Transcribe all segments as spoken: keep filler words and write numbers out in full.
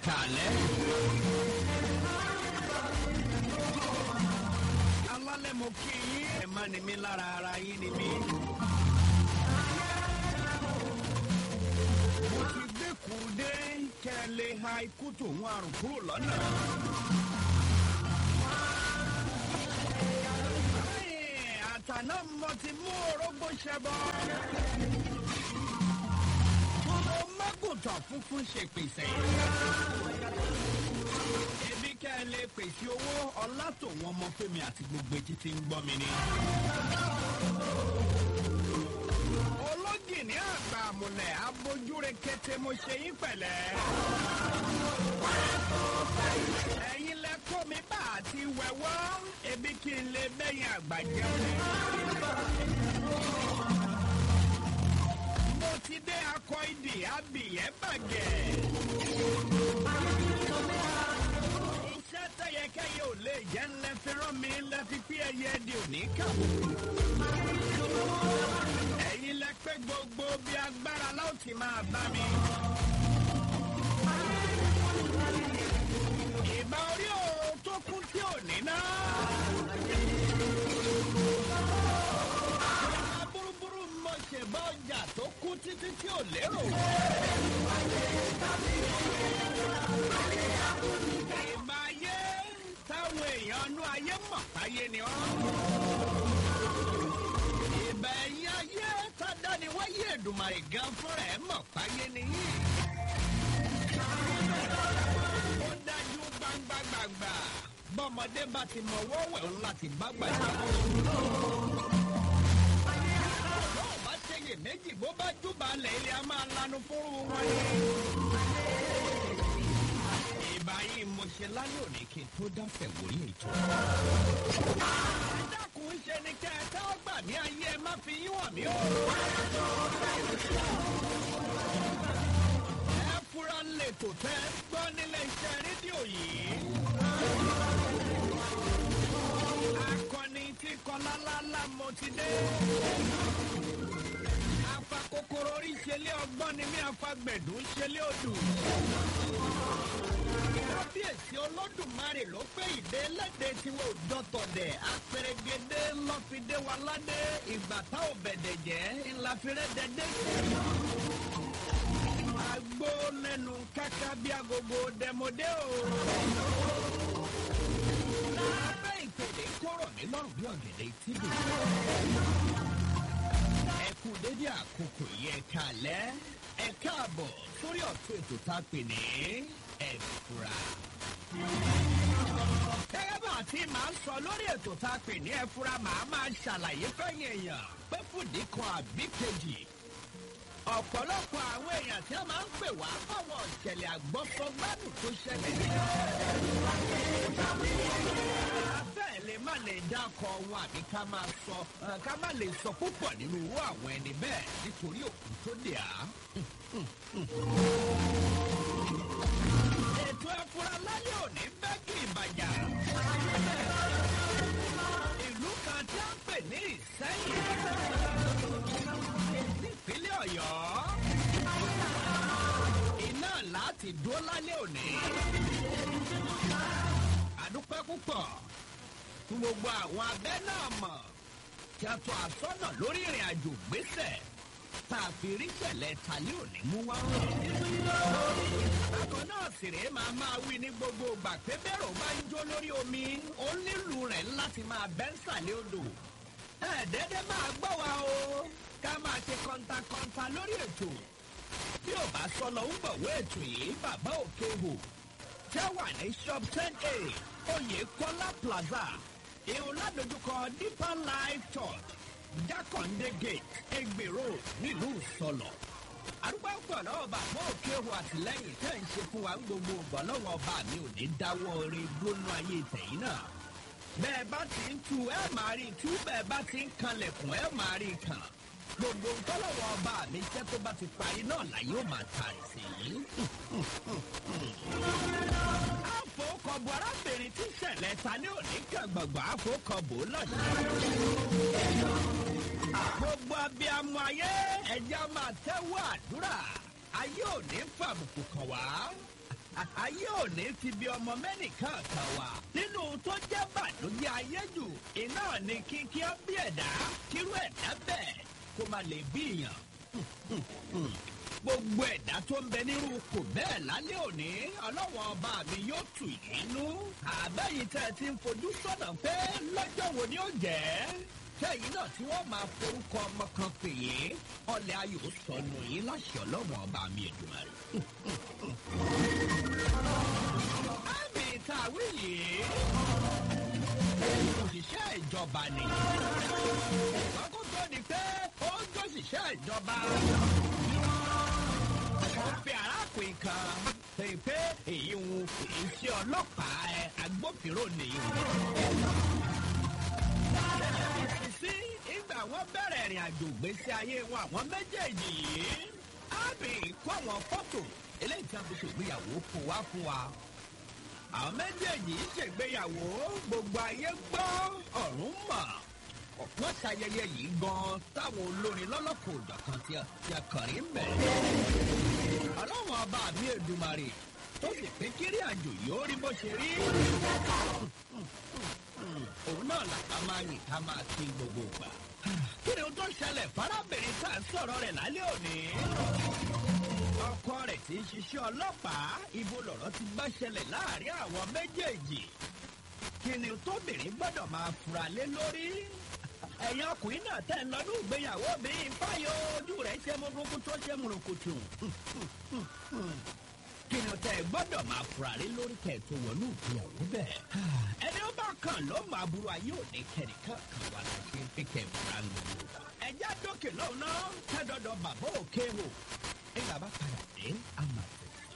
kàlẹ́. alálẹ̀ mo kí yín. ẹ má ní mi lára ara yín ni mí. mo ti gbé kùn dé kẹ́ ẹ lè ha ikú tòun àrùn kúrò lọ́nà. àtàná mo ti mú orógbó ṣẹbọ. mo mágùntàn funfun ṣe pèsè. ebi kẹ́ ẹ lè pèsè owó ọlá tòun ọmọ fẹ́mi àti gbogbo etí tí ń gbọ́ mi ni. ológìní àgbà àmúlẹ̀ abojúre kété mo ṣe yín pẹ̀lẹ́. ẹ̀yin lẹ kó mi bá àti wẹ̀wọ́ ebi kí n lè bẹ́yìn àgbà jẹun. mo ti dé akọ ìdì abìyẹ́ bàgẹ́. iṣẹ́ tẹ̀yẹkẹ́yẹ ò lè jẹ́ ńlẹ́ fi rán mi lẹ́fi pí ẹyẹ di òní kàwé. ẹ̀yin lẹ pé gbogbo bí agbára láti máa bá mi. ìbá orí òòrùn tó kún tí ò ní ná. burúburú mo ṣe bá ọjà tó kú títí tí ò lérò. ìbá ayé táwọn èèyàn nú ayé mọ̀ táyé ni ọ́. ìbá ẹ̀yìn ayé tádáni wáyé Èdùmàrè gan fúnra ẹ̀ mọ̀ táyé nìyí. ó dájú gbangba-gbàgbà bọ́mọdé bá ti mọ wọ́wọ́ ẹ̀ láti bá gbàgbà. ọ̀rọ̀ bá ṣeyè méjì bó bá júbalẹ̀ ilé a máa lanu fúnrú wọn ni. ìbá yìí mo ṣe lálẹ́ òní kí n tó dáfẹ́ wòye ètò. dákun ṣe ni kẹ́ ẹ tẹ́ ọ gbà ní ayé ẹ má fi yín wọ̀n mí o. ẹ fura lè tò tẹ́ gbọ́ nílé iṣẹ́ rédíò yìí. akọni tí kọlá lálá mo ti dé. afakokoro orí ṣẹlẹ̀ ọgbọ́n ni mí afagbẹ̀dùn ṣẹlẹ̀ odù. kábíyèsí olódùmarè ló pé ìdè ẹlẹ́dẹ̀ tí wọ́n ò dọ́tọ̀dẹ̀ apẹ̀rẹ̀gẹ̀dẹ̀ lọ́fídé wa ládé ìgbà tá ò bẹ̀dẹ̀ jẹ́ ńláfẹ́rẹ́ dẹ́dẹ́. agbó lẹ́nu káká bí agogo dẹmọdé o. lábẹ́ ìpèdè kọ̀rọ̀ mi lọ́rùn bí ọ̀gẹ̀dẹ̀ tìbí. ẹ kú dédé àkókò yẹ kálẹ̀ ẹ káàbọ̀ sórí ọ̀tún ètò tá a pè ní ẹ̀fúra. gẹ́gẹ́ bá a ti máa ń sọ lórí ètò tá a pè ní ẹ̀fúra màá máa ṣàlàyé fẹ́yìn èèyàn pé fúdì kan àbí kejì. ọ̀pọ̀lọpọ̀ àwọn èèyàn tí wọ́n máa ń pè wá fáwọn ìṣẹ̀lẹ̀ àgbọ́sọgbádùn tó ṣẹlẹ̀ nínú. bẹ́ẹ̀ lè má lè dákọ̀ wọn àbí ká máa sọ ká má lè sọ púpọ̀ nínú irú àwọn ẹni bẹ́ẹ̀ nítorí òkú tó dè á. ètò ẹ̀fúra lálẹ́ òní bẹ́ kí ìbàjá. ìlú kan tí a ń pè ní Ìsẹ́yìn nípínlẹ̀ Ọ̀yọ́. iná láti dúró lálẹ́ òní. àdúpẹ́ púpọ̀ fún gbogbo àwọn abẹ́ náà mọ̀ kí a tó àsọ́nà lórí ìrìn àjò gbèsè tá a fi rí ṣẹlẹ̀ tàlẹ́ òní mú wá. bákan náà sì rèé máa máa wí ní gbogbo ìgbà pé bẹ́rù bá ń jó lórí omi ó nílùú rẹ̀ láti máa bẹ́ ń sàlẹ̀ odò. ẹ̀ẹ́dẹ́dẹ́ máa gbọ́ wa o ká máa ṣe kọ́ńtà-kọ́ńtà lórí ètò. bí ò bá sọnà ń bọ̀wé ètò yìí bàbá òkè hò tẹ́ wà ní shop ten a Oyèkọ́lá plaza ìhùn ládojúkọ Deeper Life Church Jákàndé gate Egbe road nílùú Sọlọ̀. àdúgbò pọ̀ náà bàbá òkè hò àtìlẹ́yìn tẹ́ ń ṣe fún wa gbogbo ọ̀gbọ̀n lọ́wọ́ ọba mi ò ní dáwọ́ orin gbónú ayé tẹ̀yìn náà. bẹ́ẹ̀ bá ti ń tu ẹ̀ máa rí tú bẹ́ẹ̀ bá ti ń kanlẹ̀kùn ẹ̀ máa rí kàn. gbogbo ntọ́lọ́wọ́ ọba mi iṣẹ́ tó bá ti parí náà láyé ó máa ta ìsìn yìí. àfọkọ̀bù arábìnrin tí ìṣẹ̀lẹ̀ ta ní òní kan gbọ̀ngbọ̀n àfọkọ̀bù lọ́sẹ̀. gbogbo abiyamọ ayé ẹja máa tẹ́wọ́ àdúrà ayé òní fàbùkù kàn wá. ayé òní ti bí ọmọ mẹ́nìkan kan wá nínú tó jẹ́ bàdójẹ́ ayé jù iná ní kíkí á bí ẹ̀dá kírú ẹ̀dá bẹ́ẹ̀ kó má lè bí èèyàn gbogbo ẹ̀dá tó ń bẹ nírú kò bẹ́ẹ̀ lálẹ́ òní ọlọ́wọ́n ọba mi yóò tù yínú àbẹ́yìí tẹ́ ẹ ti ń fojú sọ́nà pé lọ́jọ́ wo ni ó jẹ́ tẹ́yìn náà tí wọ́n máa forúkọ ọmọ kan pè é ọlẹ́ ayò sọnù yín láṣẹ ọlọ́wọ́n ọba mi Èdùmàrè. àmì ìtàwé yìí òṣìṣẹ́ ìjọba ni àkókò ni pé ó ń gbòṣìṣẹ́ ìjọba ó fi arákùnrin kan pè pé èyí ń iṣẹ́ ọlọ́pàá ẹ agbófinró nìyí. sí ìgbà wọn bẹ̀rẹ̀ ìrìn àjò ìgbésí ayé wọn àwọn méjèèjì yìí ábì kó àwọn fọ́tò eléyìí tí a fi ṣègbéyàwó kó wá fún wa. àwọn méjèèjì ṣègbéyàwó gbogbo ayé gbọ́ ọ̀run mọ̀ wọ́n ṣayẹyẹ yìí gan-an táwọn olórin lọ́lọ́kọ̀ òjọ̀kan tí a kàn rí mẹ́. ọlọ́wọ́n ọba mi Èdùmàrè tó sì pé kiri àjò yóò rí bó ṣe rí. òun náà làtà máa yìn ká máa kí gbogbo gbà. kí ni o tó ṣẹlẹ̀ fárábìnrin tá à ń sọ̀rọ̀ rẹ̀ lálẹ́ òní? ọkọ rẹ̀ tí ń ṣiṣẹ́ ọlọ́pàá ibo lọ̀rọ̀ ti bá ṣẹlẹ̀ láàrin àwọn méjèèjì. kí ni o tóbìnrin gbọ́dọ̀ máa fura lé lórí? ẹ̀yin ọkùnrin náà tẹ̀ ń lọ́dún ìgbéyàwó mi fáyọ̀ ojú rẹ̀ ṣe mọ́kúnkún tó ṣe múrùkùtù. kí ni o tẹ̀ gbọ́dọ̀ máa fura lé lórí kẹ̀ tó wọnú ìgbéyàwó bẹ́ẹ̀. ẹni ó bá kàn ló máa burú ayé òní kẹ̀ríkà kan wà láti fi kẹ̀ fura lò. ẹja dókè lọ́wọ́ náà kẹ́dọ̀dọ̀ bàbá òkè wò nígbà bá padà dé àmà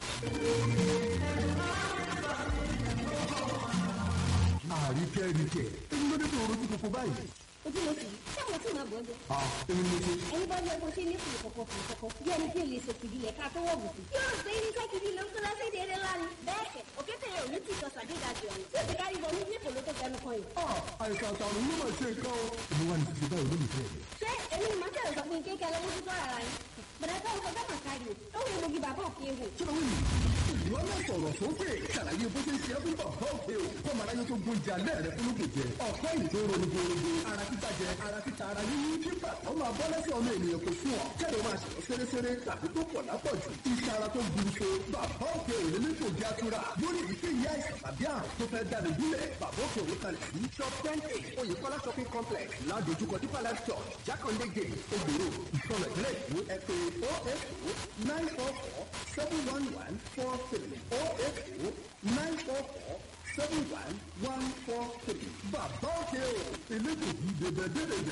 àríkẹ́ ríkẹ́ èmi ló dé tó rojú kòkó báyìí. ojú mo sì ṣé àwọn tí màá bọ̀ ọ́ jẹ. à èmi ni mo ṣe. ẹni bá yẹ kó ṣe ní fún ìkọ̀kọ̀ fún ìkọ̀kọ̀ bí ẹni tí èlé sòkìdí lẹ̀ ká tó wọ̀ bùkún. yóò ṣe é ní sẹ́kìdí ló ń tó lọ́sẹ̀ ìdí eré ńlá ni. bẹ́ẹ̀ kẹ̀ òkété yẹn ò ní tí ìtọ́ sàdédàjọ rẹ̀ tí ó ti kárí bọ̀ ní nípò ló tó fẹnu kan yìí. à àìsàn àtàrùn ló máa ṣe nǹkan o. èmi wà ní ti ṣe báyìí lólùfẹ́ rẹ̀. ṣé èmi ni màá tẹ̀lé sọ fún ike kẹlẹ́ mójú tó ara yín. bẹ̀rẹ̀ tó ń sọ fẹ́ màkàrí o tó ń mogi bàbá òkè wò. kí ló ń yìí? ìwọ náà sọ̀rọ̀ sókè ṣàlàyé bó ṣe ń ṣe é fún bàbá òkè o. kọ́ màá láyé tó gbóúnjẹ alẹ́ rẹ̀ fún lókè jẹ. ọ̀pẹ́ ìtò rògbòrògbò ara títa jẹ ara títa ara yíyí fífà ó máa bọ́ lẹ́sẹ̀ ọmọ ènìyàn kò fún ọ. kẹ́lẹ́ máa ṣẹ̀lọ́ fẹ́rẹ́fẹ́rẹ́ tàbí tó pọ̀ lápọ̀jù. iṣẹ́ ara tó burú so bàbá òkè ò lè lẹ́tọ̀ jẹ́ àtúrà. lórí ìfẹ́ ìyá ìsàn tàbí àrùn tó fẹ́ dáre gúnlẹ̀ bàbá òkè òwe kalẹ̀ sí shop ten a oyèkọ́lá shopping complex ládojúkọ dípà life church jákàndé gate ògbèrò ìsọ̀rọ̀ ìpínlẹ̀ èkó ẹ pè oh eight oh nine four four seven one one four three oh eight oh nine four four seven one one four three. bàbá òkè o elétò yìí dèbèdèbè.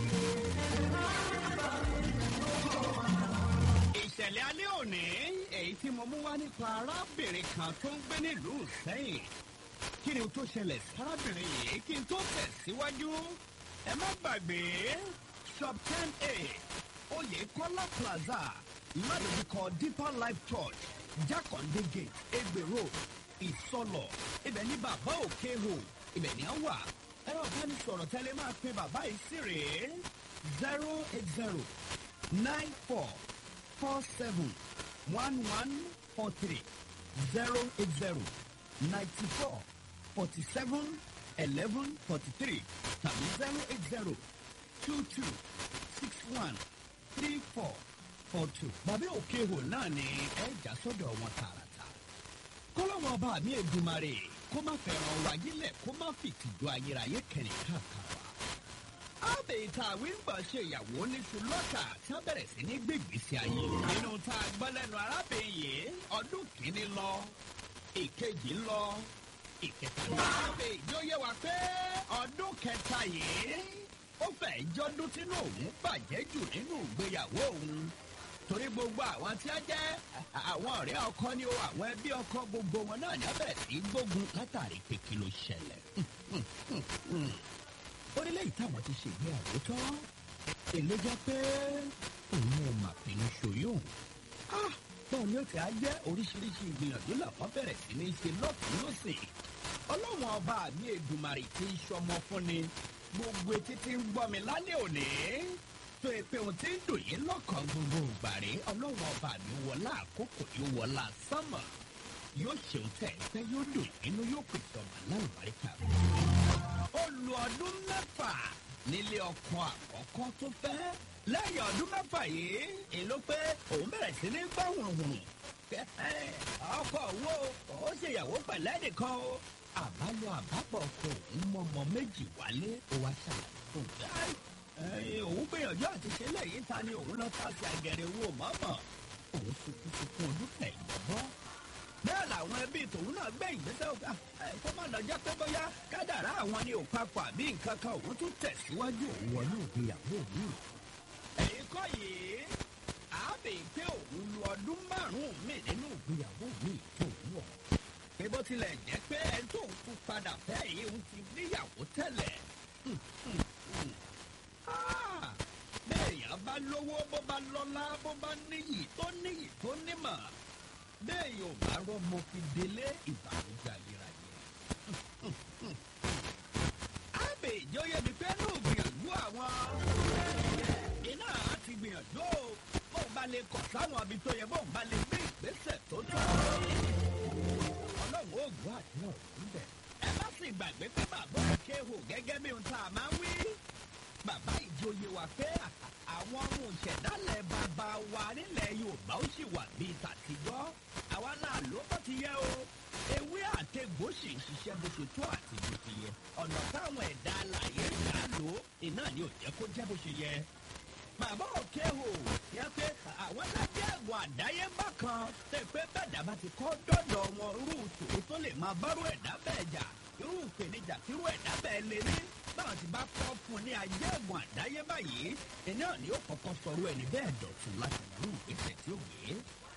ìṣẹ̀lẹ̀ alẹ́ òní èyí tí mo mú wá nípa arábìnrin kan tó ń gbé nílùú Ìṣẹ́yìn. kí ni o tó ṣẹlẹ̀ sárábìnrin yìí kí n tó tẹ̀síwájú? ẹ má gbàgbé shop ten a Oyèkọ́lá plaza ládojúkọ Deeper Life Church Jákàndé gate Egbe road Ìsọlọ̀ ibẹ̀ ní bàbá òkè hò ibẹ̀ ní á wà. ẹ̀rọ ìbánisọ̀rọ̀ tẹ́lẹ̀ máa pe bàbá yìí sí rèé zero eight zero nine four four seven one one four three zero eight zero ninety four forty seven eleven forty three tàbí zero eight zero two two six one three four four two. bàbá òkè hò náà ni ẹ jà sọ́dọ̀ wọn tààràtà. kọ́lọ́wọ́ ọba mi Èdùmàrè kó má fẹ́ràn wáyílẹ̀ kó má fìtìjú ayérayé kẹrin káàkiri wa. ábẹ̀ ìta àwíǹgbà ṣe ìyàwó níṣu lọ́tà tí wọ́n bẹ̀rẹ̀ sí ní gbègbèsè ayé. nínú tá a gbọ́ lẹ́nu arábìnrin yìí ọdún kìíní lọ ìkejì lọ ìkẹta lọ. ábẹ̀ ìjọ yé wa pé ọdún kẹta yìí ó fẹ́ jọ́dún tínú òun bàjẹ́ jù nínú ìgbéyàwó òun. torí gbogbo àwọn tí a jẹ́ àwọn ọ̀rẹ́ ọkọ ni o àwọn ẹbí ọkọ gbogbo wọn náà ní abẹ́rẹ́ sí gbógun látàrí pé kí ló ṣẹlẹ̀. orílẹ̀-èdè táwọn ti ṣègbéyàwó tán èlé jẹ́ pé òun ò mà pinnu ṣòyún. báwo ni ó ti á jẹ́ oríṣiríṣi ìgbìyànjú làwọn bẹ̀rẹ̀ sí ní ṣe lọ́tún lọ́sìn. ọlọ́wọ́n ọba mi Èdùmàrè tí ń ṣọmọ fún ni gbogbo etí tí ń gbọ́ mi lálẹ́ òní tó e pé òun ti ń dùn yín lọ́kàn gbogbo ìgbàre ọlọ́wọ́n ọba mi wọlá àkókò yóò wọlá sánmà yóò ṣeun tẹ̀ fẹ́ yóò dùn nínú yóò pèsè ọmọ alálùbáríkà. ó lu ọdún mẹ́fà nílé ọkọ àkọ́kọ́ tó fẹ́. lẹ́yìn ọdún mẹ́fà yìí èló pé òun bẹ̀rẹ̀ sí ní gbọ́ wùrùwùrù. ọkọ wo ó ṣèyàwó pẹ̀lẹ́ nìkan o. àbálọ àbápọ̀ ọkọ òun mọ́mọ́ méjì wálé ó wá ṣàlàyé fún un. òun gbìyànjú àti ṣe lẹ́yìn ta ni òun lọ ta sí agẹrẹ owó mọ́mọ́. òun sunkún sunkún ọdún kẹ̀yìn bọ́. bẹ́ẹ̀ làwọn ẹbí tòun náà gbé ìgbésẹ̀ ọ̀gá kó má lọ jẹ́ pé bóyá kádàrá àwọn ni òpapọ̀ àbí nǹkan kan òun tún tẹ̀síwájú òun wọnú ìgbéyàwó mi. èyí kọ́ yìí àbẹ̀ pé òun lu ọdún márùn-ún mi nínú ìgbéyàwó mi tó wọ̀. pé bó tilẹ̀ jẹ́ pé ẹni tó ń tún padà fẹ́ yìí ń ti níyàwó tẹ́lẹ̀. béèyàn bá lówó bó bá lọ́lá bó bá níyì tó níyì tó nímọ̀ bẹ́ẹ̀ yóò bá rọ́mọ fi délé ìbànújẹ́ ayérayé. àbẹ̀ ìjọyẹ mi pé ní ògbìyànjú àwọn iná àti gbìyànjú bó bá lè kọ̀ sáwọn ibi tó yẹ bó bá lè gbé ìgbésẹ̀ tó tọ́. ọlọ́run ó gbọ́ àdúrà níbẹ̀. ẹ má sì gbàgbé pé bàbá òkè hò gẹ́gẹ́ bí ohun tá a máa ń wí. bàbá ìjòyè wà pé àwọn ohun ìṣẹ̀dálẹ̀ bàbá wa nílẹ̀ yorùbá ó sì wà bíi tàtijọ́. àwa náà ló bó ti yẹ o. ewé àtegbò sì ń ṣiṣẹ́ bó ṣe tó àti bó ti yẹ. ọ̀nà táwọn ẹ̀dá alàyè gbà lò iná ni ò jẹ́ kó jẹ́ bó ṣe yẹ. bàbá òkè hò yẹ pé àwọn lábẹ́ ẹ̀gbọ́n àdáyébá kan tẹ̀ pé bẹ́ẹ̀dá bá ti kọ́ dọ́dọ̀ wọn irú ìṣòro tó lè máa bárò ẹ̀dá bẹ́ẹ̀ jà irú ìpèníjà tí irú ẹ̀dá bẹ́ẹ̀ lè ní báwọn ti bá kọ́ fún un ní ajé ẹ̀gbọ́n àdáyébá yìí iná ni ó kọ́kọ́ sọ̀rọ̀ ẹni bẹ́ẹ̀ dọ̀tun láti rú ìgbésẹ̀ tí ó gbé.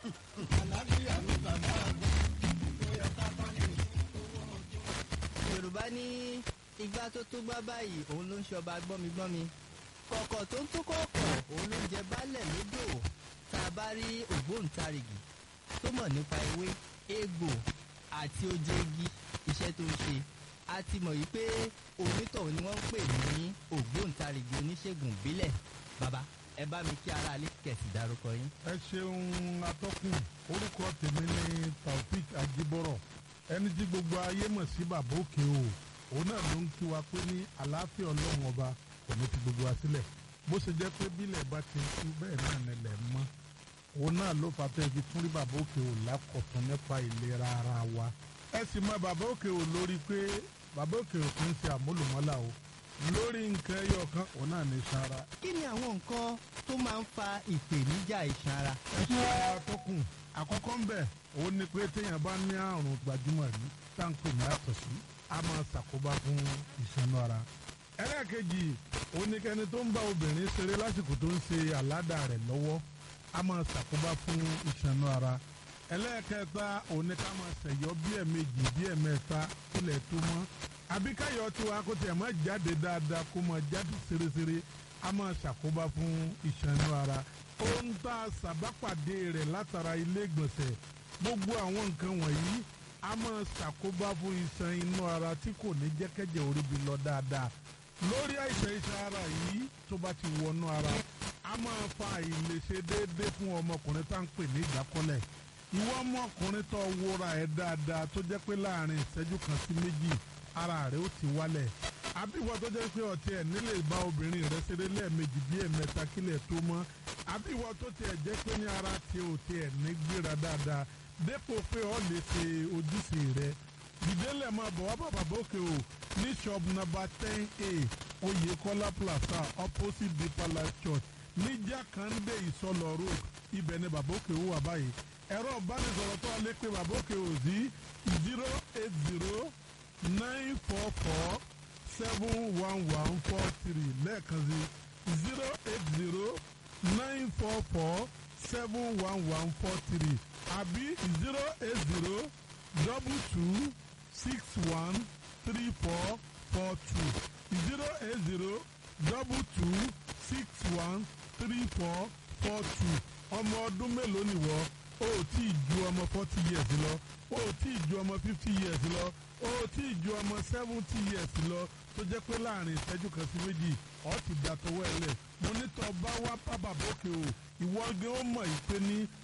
àlàáfíà ló bàbá àgbà tó yẹ ká bá ní owó ọjọ́. yorùbá ní igbá tó tó gbá báyìí òun ló ń ṣọba gbọ́migbọ́mi kọ̀kọ̀ tó ń tó kọ̀ọ̀kọ̀ òun ló ń jẹ baálẹ̀ lódò tá a bá rí ògbóǹtarìgì tó mọ̀ nípa ewé egbò àti oje igi iṣẹ́ tó ń ṣe a ti mọ̀ yìí pé onítọ̀hún ni wọ́n ń pè ní ògbóǹtarìgì oníṣègùn ìbílẹ̀ bàbá ẹ bá mi kí aráalé kẹ̀sì dárúkọ yín. ẹ ṣeun atọ́kùn orúkọ tèmi ní taofik ajibọrọ ẹni tí gbogbo ayé mọ̀ sí bàbá òkè o òun náà ló ń kí wa pé ní àlàáfíà ọlọ́run ọba kò ní fi gbogbo wa sílẹ̀ bó ṣe jẹ́ pé bílẹ̀ bá ti tú bẹ́ẹ̀ náà nílẹ̀ mọ́ òun náà ló fà tẹ́ fi tún rí bàbá òkè o lákọ̀tún nípa ìlera ara wa ẹ sì mọ bàbá òkè o lórí pé bàbá òkè o kì í ṣe àmúlùmọ́là o lórí nǹkan ẹyọ kan òun náà ní iṣan ara. kí ni àwọn nǹkan tó máa ń fa ìpèníjà iṣan ara. ẹ ṣe àtọkùn àkọ́kọ́ ń bẹ̀ òun ni pé téèyàn bá ní àrùn gbajúmọ̀ rí táǹkì ní àtọ̀sí a máa ṣàkóbá fún iṣan ara. ẹlẹ́ẹ̀kejì òun ni kẹni tó ń bá obìnrin ṣeré lásìkò tó ń ṣe àládà rẹ̀ lọ́wọ́ a máa ṣàkóbá fún iṣan ara. ẹlẹ́ẹ̀kẹta òun ni ká máa ṣẹ̀yọ́ bí ẹ̀ẹ̀mejì bí ẹ̀ẹ̀mẹ́ta kílẹ̀ tó mọ́ àbí káyọ̀ tiwa kó tiẹ̀ máa jáde dáadáa kó máa jáde ṣeréṣeré a máa ṣàkóbá fún iṣan ara. ohun tá a ṣàbápàdé rẹ̀ látara ilé ìgbọ̀nsẹ̀ gbogbo àwọn nǹkan wọ̀nyí a máa ṣàkóbá fún iṣan inú ara tí kò ní jẹ́kẹ́jẹ́ oríbi lọ dáadáa. lórí àìsàn iṣan ara yìí tó bá ti wọnú ara a máa fa àìlèṣe déédéé fún ọmọkùnrin tá à ń pè ní ìdákọ́lẹ̀. ìwọ ọmọkùnrin tó wúra ẹ̀ dáadáa tó jẹ́ pé láàrin ìṣẹ́jú kan sí méjì ara rẹ̀ ó ti wálẹ̀. àbíwọ tó jẹ́ pé ọtí ẹ̀ nílé bá obìnrin rẹ̀ ṣeré lẹ́ẹ̀mejì bí ẹ̀mẹ́ta kílẹ̀ tó mọ́. àbíwọ tó tiẹ̀ jẹ́ pé ní ara tí ò tiẹ̀ ní gbéra dáadáa dépò pé ọ lè ṣe ojúṣe rẹ̀. ìdílé máa bọ̀ wá bàbá bókè o ní shop number ten a Oyèkọ́lá plaza opposite Deeper Life Church ní Jákàndé Ìsọlọ road ibẹ̀ ni bàbá òkè o wà báyìí. ẹ̀rọ ìbánisọ̀rọ̀ tó lè pe bàbá òkè o sí zero eight zero nine four four seven one one four three lẹ́ẹ̀kan sí zero eight zero nine four four seven one one four three àbí zero eight zero double two six one three four four two zero eight zero double two six one three four four two. ọmọ ọdún mélòó nìwọ o ò tí ì ju ọmọ forty years lọ o ò tí ì ju ọmọ fifty years lọ o ò tí ì ju ọmọ seventy years lọ tó jẹ́ pé láàrin ìṣẹ́jú kan sí méjì ọ̀ ti dà tọwọ́ ẹ̀ lẹ̀ mo ní tọ́ bá wá bá bàbá òkè o ìwọ gan ó mọ̀ ìpè ní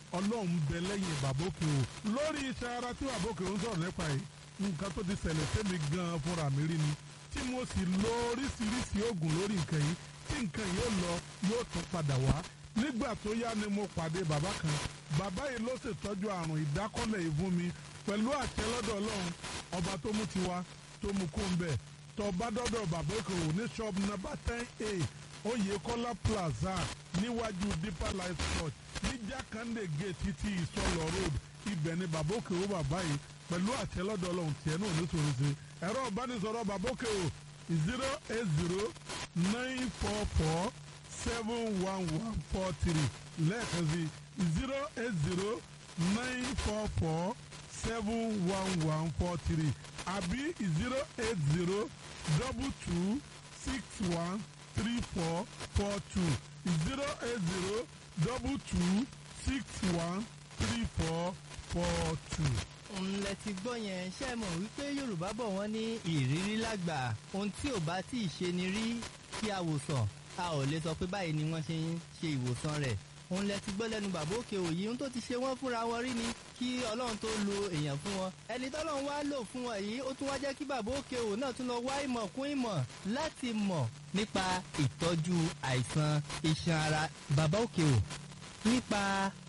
ọlọ́run bẹ lẹ́yìn bàbá òkè o lórí iṣẹ́ ara tí bàbá òkè ń sọ̀rọ̀ nípa yìí nǹkan tó ti ṣẹlẹ̀ sẹ́mi gan-an fúnra mi rí ni tí mo sì lo oríṣiríṣi oògùn lórí nǹkan yìí tí nǹkan yìí ó lọ yóò tún padà wá nígbà tó yá ni mo pàdé bàbá kan bàbá yìí ló ṣètọ́jú àrùn ìdákọ́lẹ̀ yìí fún mi pẹ̀lú àṣẹ lọ́dọ̀ ọlọ́run ọba tó mú tiwa tó mú kó ń bẹ̀ tó bá dọ́dọ̀ bàbá òkè o ní shop number ten a Oyèkọ́lá plaza níwájú Deeper Life Church ní Jákàndé gate títí Ìsọlọ road ibẹ̀ ni bàbá òkè o bàbá yìí pẹ̀lú àṣẹ lọ́dọ̀ ọlọ́run tiẹ̀ náà ní sòrò sí ẹ̀rọ ìbánisọ̀rọ̀ bàbá òkè o zero eight zero nine four four seven one one four three lẹ́ẹ̀kan sí zero eight zero nine four four seven one one four three àbí zero eight zero double two six one three four four two zero eight zero double two six one three four four two. ńlẹ̀ ti gbọ́ yẹn ṣe mọ̀ wípé Yorùbá bọ̀ wọ́n ní ìrírí lágbà ohun tí ò bá tí ì ṣe ni rí kí a wò sàn a ò lè sọ pé báyìí ni wọ́n ṣe ń ṣe ìwòsàn rẹ̀ òun lẹ ti gbọ́ lẹ́nu bàbá òkè òyì ohun tó ti ṣe wọ́n fúnra wọn rí ni kí Ọlọ́run tó lo èèyàn fún wọn ẹni tọ́lọ́run wá lò fún wọn yìí ó tún wá jẹ́ kí bàbá òkè òwò náà tún lọ wá ìmọ̀ kún ìmọ̀ láti mọ̀ nípa ìtọ́jú àìsàn iṣan ara bàbá òkè òwò nípa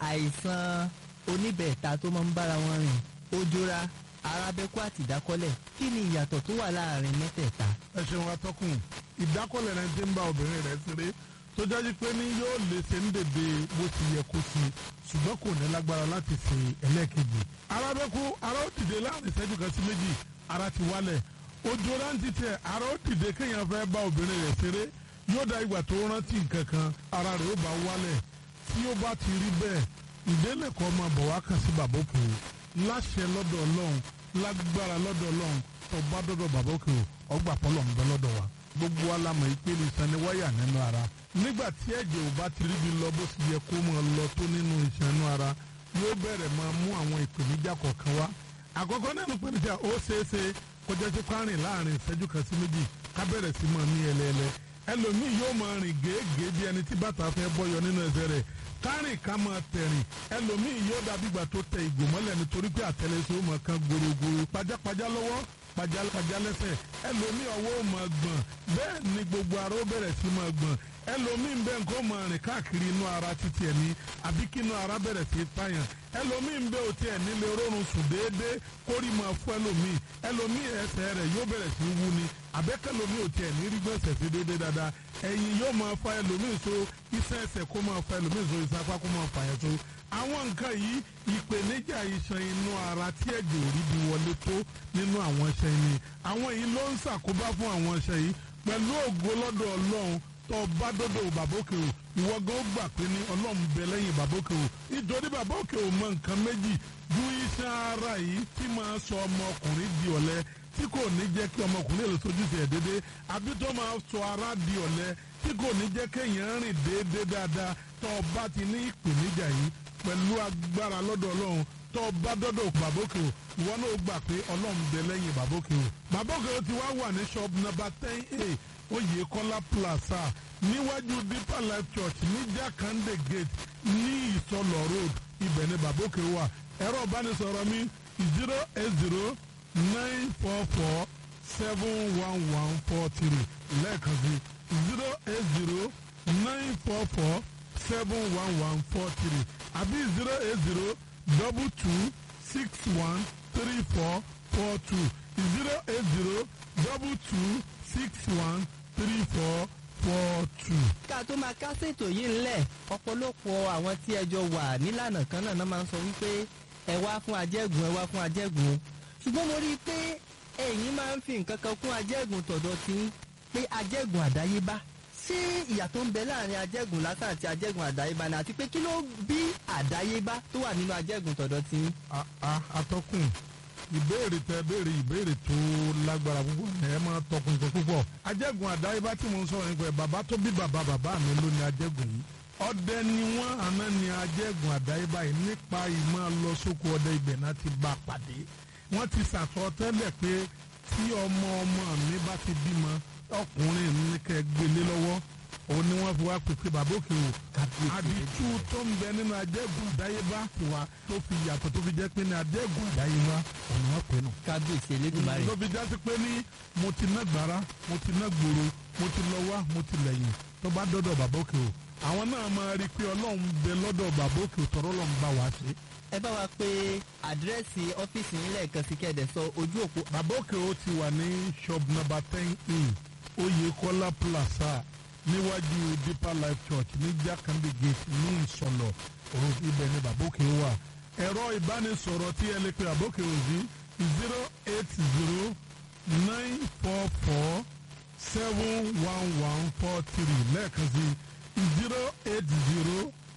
àìsàn oníbẹ̀ẹ̀ta tó máa ń bára wọn rìn ojora arábẹ́kú àti ìdákọ́lẹ̀ kí ni ìyàtọ̀ tó wà láàrin mẹ́tẹ̀ẹ̀ta. ẹ ṣeun atọ́kùn ìdákọ́lẹ̀ rẹ ti ń bá obìnrin rẹ̀ ṣeré tó jáde pé ní yóò lè ṣe ń dèdè bó ti yẹ kó ṣe ṣùgbọ́n kò ní lágbára láti ṣe ẹlẹ́ẹ̀kejì. arábẹ́kú ara ó dìde láàrin ìṣẹ́jú kan sí méjì ara ti wálẹ̀ ojora ń ti tẹ̀ ara ó dìde kéèyàn fẹ́ bá obìnrin rẹ̀ ṣeré yóò da ìgbà tó rántí nǹkan kan ara rẹ̀ ó bá wálẹ̀ tí ó bá ti rí bẹ́ẹ̀ ìdélẹ̀kọ́ máa bọ̀ wá kàn sí bàbá òkè láṣẹ lọ́dọ̀ ọlọ́run lágbára lọ́dọ̀ ọlọ́run tó bá dọ́dọ̀ bàbá òkè ọgbà pọ́lọ̀ ń bẹ lọ́dọ̀ wa gbogbo alamọ̀ ìpele ìsan ni wáyà nínú ara nígbà tí ẹ̀jẹ̀ ò bá ti rí bí lọ bó sì yẹ kó máa lọ tó nínú ìsan inú ara yóò bẹ̀rẹ̀ máa mú àwọn ìpèníjà kọ̀ọ̀kan wá àkọ́kọ́ nínú ìpèníjà ó ṣeéṣe kó jẹ́ sí kárìn láàrin ìṣẹ́jú kan sí méjì ká bẹ̀rẹ̀ sí máa ní ẹlẹ́ẹ̀lẹ́ ẹlòmíì yóò máa rìn gèégèé bí ẹni tí bàtà fẹ́ bọ́yọ nínú ẹsẹ̀ rẹ̀ kárìn ká máa tẹ̀rìn ẹlòmíì yóò dàbí ìgbà tó tẹ ìgò mọ́lẹ̀ nítorí pé àtẹlẹsẹ̀ ó máa kan gorogoro pajápajá lọ́wọ́ pajápajá lẹ́sẹ̀ ẹlòmíì ọwọ́ ó máa gbọ̀n bẹ́ẹ̀ ni gbogbo ara ó bẹ̀rẹ̀ sí máa gbọ̀n ẹlòmíì ń bẹ nǹkan máa rìn káàkiri inú ara títí ẹ̀ ní àbí kí inú ara bẹ̀rẹ̀ sí tàyàn ẹlòmíì ń bẹ òtí ẹ̀ nílé rọrùn sùn déédéé kórì máa fún ẹlòmíì ẹlòmíì ẹsẹ̀ rẹ̀ yóò bẹ̀rẹ̀ sí wú ni àbẹ́kẹ́lòmíì òtí ẹ̀ ní rí gbẹ̀sẹ̀ sí déédéé dáadáa ẹ̀yìn yóò máa fa ẹlòmíì so iṣẹ́ ẹsẹ̀ kó máa fa ẹlòmíì so iṣẹ́ apá kó máa fa yẹn so àwọn nǹkan yìí ìpèníjà iṣan inú ara tí ẹ̀jẹ̀ ò rí bí wọlé tó nínú àwọn iṣan yìí àwọn yìí ló ń ṣàkóbá fún àwọn iṣan yìí pẹ̀lú ògo lọ́dọ̀ ọlọ́run tó bá dọ́dọ̀ bàbá òkè o ìwọ gan ó gbà pé ní ọlọ́run bẹ lẹ́yìn bàbá òkè o nítorí bàbá òkè o mọ nǹkan méjì ju iṣan ara yìí tí máa sọ ọmọkùnrin di ọ̀lẹ tí kò ní jẹ́ kí ọmọkùnrin lè sojúṣe ẹ̀ déédéé àbí tó máa sọ ara di ọ̀lẹ tí kò ní jẹ́ kéèyàn rìn déédéé dáadáa tó bá ti ní ìpèníjà yìí pẹ̀lú agbára lọ́dọ̀ ọlọ́run tó bá dọ́dọ̀ bàbá òkè o ìwọ náà gbà pé ọlọ́run bẹ lẹ́yìn bàbá òkè o bàbá òkè o ti wá wà ní shop number ten a Oyèkọ́lá plaza níwájú Deeper Life Church ní Jákàndé gate ní Ìsọlọ road ibẹ̀ ni bàbá òkè wà ẹ̀rọ ìbánisọ̀rọ̀ mi zero eight zero nine four four seven one one four three lẹ́ẹ̀kan sí zero eight zero nine four four seven one one four three àbí zero eight zero double two six one three four four two zero eight zero double two six one three four four two. ká tó máa kásẹ̀ ètò yìí ńlẹ̀ ọ̀pọ̀lọpọ̀ àwọn tí ẹjọ́ wà nílànà kan náà máa ń sọ wípé ẹ wá fún ajẹ́gùn ẹ wá fún ajẹ́gùn ṣùgbọ́n mo rí i pé ẹ̀yin máa ń fi nǹkan kan kún ajẹ́gùn tọ̀dọ̀ tí pé ajẹ́gùn àdáyébá ṣé ìyàtọ̀ ń bẹ láàrin ajẹ́gùn lásán àti ajẹ́gùn àdáyébá ni àti pé kí ló bí àdáyébá tó wà nínú ajẹ́gùn tọ̀dọ̀ tí. atọ́kùn ìbéèrè tẹ béèrè ìbéèrè tó lágbára púpọ̀ ẹ máa tọkùn tó púpọ̀ ajẹ́gùn àdáyébá tí mo ń sọ̀rọ̀ nípa ẹ̀ bàbá tó bí bàbá bàbá mi ló ní ajẹ́gùn yìí ọdẹ ni wọ́n àná ni ajẹ́gùn àdáyébá yìí nípa ìmọ̀ lọ sóko ọdẹ ibẹ̀ náà ti bá a pàdé wọ́n ti sàsọtẹ́lẹ̀ pé tí ọmọ ọmọ mi bá ti bímọ ọkùnrin ní kẹ́ gbélé lọ́wọ́ òun ni wọ́n fi wá pèpè bàbá òkè o àdìtú tó ń bẹ nínú adẹ́gùn àdáyébá tiwa tó fi yàtọ̀ tó fi jẹ́ pé ní adẹ́gùn àdáyébá òun wọ́n pè nù. kábíyèsí elédùnmarè. ló fi já sí pé ní mo ti ná gbàrà mo ti ná gbòòrò mo ti lọ wá mo ti lẹ́yìn tó bá dọ́dọ̀ bàbá òkè o àwọn náà máa rí i pé ọlọ́run bẹ lọ́dọ̀ bàbá òkè o tọ́rọ́ lọ́n bá wa ṣe. ẹ bá wa pé àdírẹ́sì ọ́fíìsì yín lẹ́ẹ̀kan sí kẹ́ẹ̀dẹ̀ sọ ojú òpó. bàbá òkè o ti wà ní shop number ten in Oyèkọ́lá plaza níwájú Deeper Life Church ní Jakande gate ní Ìsọ̀lọ̀ road ibẹ̀ ní bàbá òkè o wà. ẹ̀rọ ìbánisọ̀rọ̀ tí ẹ lè pe bàbá òkè o sí zero eight zero nine four four seven one one four three lẹ́ẹ̀kan sí zero eight zero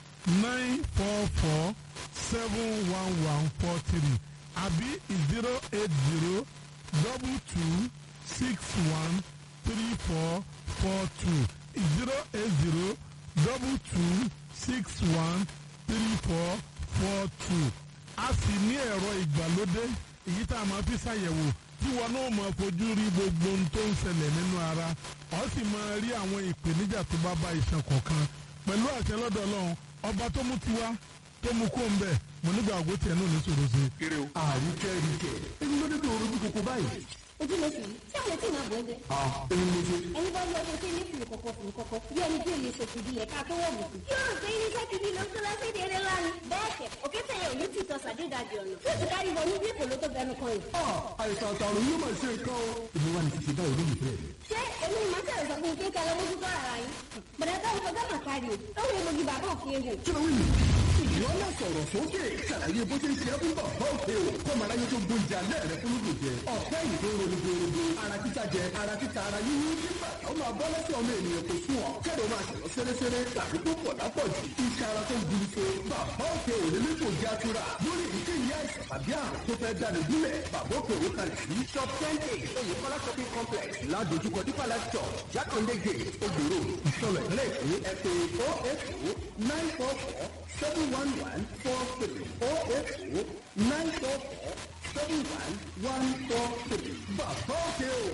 nine four four seven one one four three àbí zero eight zero double two six one three four four two zero eight zero double two six one three four four two. a sì ní ẹ̀rọ ìgbàlódé èyí tá a máa fi ṣàyẹ̀wò tí wọn náà máa fojú rí gbogbo ohun tó ń ṣẹlẹ̀ nínú ara ọ sì máa rí àwọn ìpèníjà tó bá bá iṣan kọ̀ọ̀kan pẹ̀lú àṣẹ lọ́dọ̀ Ọlọ́run ọba tó mú tiwa tó mú kó ń bẹ̀ mo nígbà àgbo tiẹ̀ náà ní sòrò sí. àríkẹ́ ríkẹ́ ẹni ló dé tó orójú kòkó báyìí. ojú ló sì tí àwọn etí máa bọ̀ ẹ́ bẹ́ẹ̀. ẹni ló ṣe. ẹni bá lọ ọdún tí ní fìlù kọ̀kọ̀ fìlù kọ̀kọ̀ bí ẹni tí èlé ṣe fìdí lẹ̀ ká tó wọ̀ bùkún. yóò rò pé irinṣẹ́ kìíní ló ń tó lọ séde eré ńlá ni. bẹ́ẹ̀ kẹ̀ òkè tẹ̀yẹ òní ti tọ́ sàdédàjì ọ̀nà tí ó ti kárí wọ ní bí èkó ló tó fẹnu kan yìí. àìsàn àtàrùn yóò máa ṣe nǹkan o. èmi wà ní ṣíṣe báyìí lónìí fẹ́. ṣé èmi ni màá tẹ̀lé sọ fún kí n kẹ́ lọ mójú tó ara yín. bẹ̀rẹ̀ táwọn fọjọ́ mà kárí o lọ́wọ́ egbògi bàbá òkè ewu. kí ló wí nìyí. ìwọ náà sọ̀rọ̀ sókè ṣàlàyé bó ṣe ń ṣe é fún bàbá òkè o kọ́ màá láyé tó gbóúnjẹ alẹ́ rẹ fún lóògùn jẹ ọ̀pẹ́ ìdóró ní gbòòrò ara títa jẹ ara títa ara yíyí nígbà táwọn máa bọ́ lẹ́sẹ̀ ọmọ ènìyàn kò sún ọ kẹ́rọ máa ṣẹ̀lọ́ sẹ́rẹ́sẹ́rẹ́ tàbí tó pọ̀ lápọ̀jù iṣẹ́ ara tó ń guri so bàbá òkè ò lè kò jẹ́ àtúrà lórí èyíkéyìí àìsàn tàbí àrùn tó fẹ́ dáni gúnlẹ̀ bàbá òkè ò kalẹ̀ sí shop ten eight Oyèkọ́lá shopping complex ládojúkọ Deeper Life Church Jakande gate Ogboro ìṣọ̀lẹ̀ lẹ́ẹ̀kẹ́ ẹ̀pẹ́ oh eight oh nine four four seven one one four three oh eight oh nine four four seven one one four three bàbá òkè ò.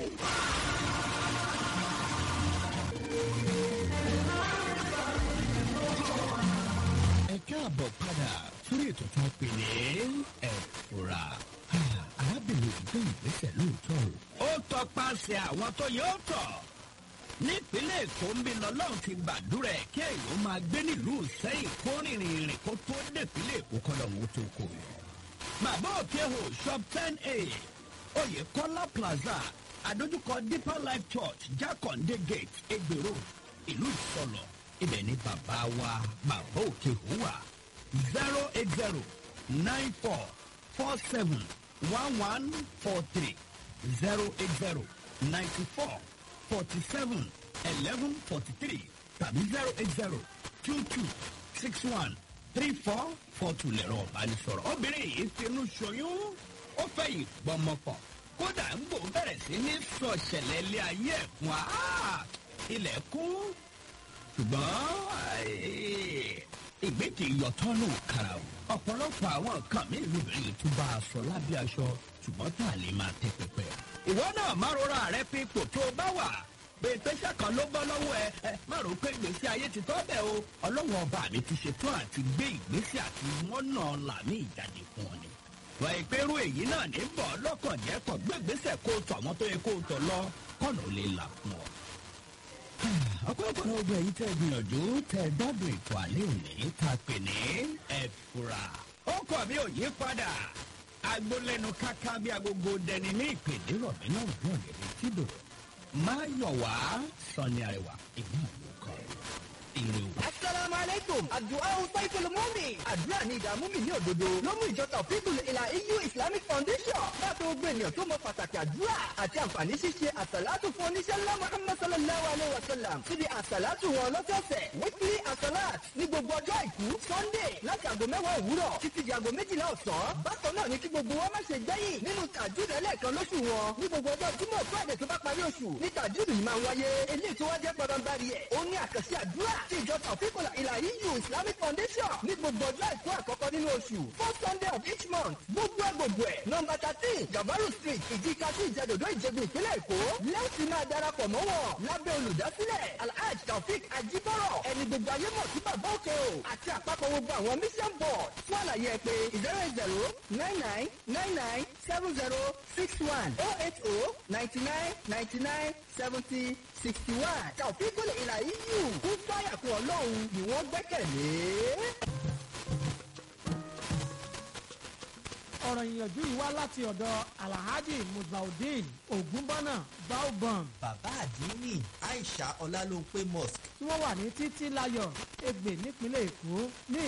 ẹ káàbọ̀ padà sórí ètò tó ń pè ní ẹ̀fúra arábìnrin ìgbé ìgbésẹ̀ lóòótọ́ o. ó tọpasẹ̀ àwọn tó yóò tọ̀ nípínlẹ̀ èkó ń bí lọ́lọ́run ti gbàdúrà ẹ̀ kí èèyàn máa gbé nílùú sẹ́yìn kó rìnrìn ìrìn kó tó dépínlẹ̀ èkó kọ́ lọ́wọ́ tó kò yọ. bàbá òkè hò shop ten a Oyèkọ́lá plaza àdójúkọ Deeper Life Church Jakande gate Egbèrò ìlú Ìsọ̀lọ̀ ibẹ̀ ni bàbá wa bàbá òkè hò wà zero eight zero nine four four seven one one four three zero eight zero ninety four forty seven eleven forty three tàbí zero eight zero two two six one three four four two lẹ̀rọ ọ̀bánisọ̀rọ̀. obìnrin yìí finú ṣoyún ó fẹ́ ìgbọ́mọpọ̀ kódà ń bò bẹ̀rẹ̀ sí ní sọ ṣẹlẹ̀ ilé ayé ẹ̀ fún wa ilẹ̀ kún ṣùgbọ́n ìgbé kì í yọtọ́ ló kára o. ọ̀pọ̀lọpọ̀ àwọn nǹkan mi lóbìnrin tún bá a sọ lábẹ́ aṣọ ṣùgbọ́n tá a lè máa tẹ́ pẹpẹ. ìwọ náà má rora rẹ fi ipò tó o bá wà pé ìpèsè kan ló bọ́ lọ́wọ́ ẹ ẹ má rò pé ìgbésí ayé ti tọ́ bẹ́ẹ̀ o ọlọ́wọ́n ọba mi ti ṣetán àti gbé ìgbésí àti mọ́nà làmì ìjáde fún ọ ni. wọ́n ìpérú èyí náà ní bọ̀ lọ́kàn jẹ́ kó gbé ìgbésẹ̀ kó o tọ̀ àwọn tó yẹ kó o tọ̀ lọ kọ́nà ó lè là fún ọ. ọ̀pọ̀lọpọ̀ náà gbọ́ èyí tẹ́ gbìyànjú tẹ́ gbádùn ètò àlẹ́ òní ta pè ní ẹ̀fúra. ó kọ̀ mí ò yí padà agbólẹ́nu káká bí agogo dẹni ní ìpèdè rọ̀mí náà rọ̀ lẹ́ni tídò máa yọ̀ wá sọ́ni àrẹwà ìgbà àlùkò ire o. asalaamu aleykum adu'a saiful mumi àdúrà ní ìdààmú mi ní òdodo ló mú ìjọ tawhidul ilahiyu islamic foundation láti gbogbo ènìyàn tó mọ pàtàkì àdúrà àti àǹfààní ṣíṣe àsàlátù fún oníṣẹ́ ńlá muhammad sallallahu alayhi wa sallam síbi àsàlátù wọn lọ́sọ̀ọ̀sẹ̀ weekly àsàlát ní gbogbo ọjọ́ àìkú sunday láti aago mẹ́wàá òwúrọ̀ títí di aago méjìlá ọ̀sán bákan náà ní kí gbogbo wọn má ṣe gbẹ́yìn nínú tàjúdù ẹlẹ́ẹ̀kan lóṣù wọn ní gbogbo ọjọ́ jímọ̀ friday tó bá parí oṣù ní tàjúdù yìí máa ń wáyé eléyìí tó wá jẹ́ pàrọ̀ǹbarì ẹ̀ ó ní àkànṣe àdúrà tí ìjọ tawhidul Ìlàyíyù Islamic Foundation ní gbogbo ọjọ́ àìkú àkọ́kọ́ nínú oṣù first Sunday of each month gbogbo ẹ̀ gbogbo ẹ̀ nọmba thirteen Gabaru street ìdíkasí ìjẹdòdó ìjẹ̀bú ìpínlẹ̀ Èkó lẹ́sìn máa darapọ̀ mọ́ wọn lábẹ́ olùdásílẹ̀ Alhaji Taofik Ajibọrọ ẹni gbogbo ayé mọ̀ sí bàbá òkè o àti àpapọ̀ gbogbo àwọn mission board fún àlàyé ẹ pé zero zero nine nine nine nine seven zero six one oh eight oh ninety nine ninety nine seventy sixty one Taofik Ìlàyíyù kún fáyà kún ọlọ́run ni wọ́n gbẹ́kẹ̀lé. ọ̀rọ̀ ìyànjú yìí wá láti ọ̀dọ̀ alhaji musbaudeen ogunbọ́nà baobam. bàbá àdínní Aisha Ọlálópé mosque. tí wọ́n wà ní títí láyọ̀ Ẹ̀gbẹ́ nípínlẹ̀ Èkó ní